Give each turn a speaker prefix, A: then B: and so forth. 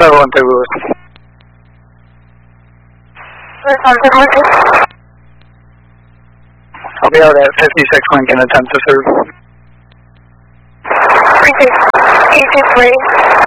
A: Chicago 1 Lewis. I'll be out at 56 Lincoln, attempt to serve.
B: 36, 83.